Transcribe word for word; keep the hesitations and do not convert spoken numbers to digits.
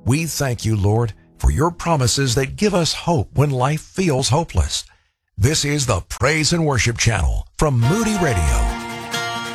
We thank you, Lord, for your promises that give us hope when life feels hopeless. This is the Praise and Worship Channel from Moody Radio.